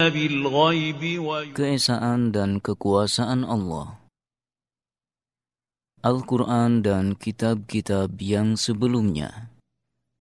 بالغيب Keesaan dan kekuasaan Allah. Al-Quran dan kitab-kitab yang sebelumnya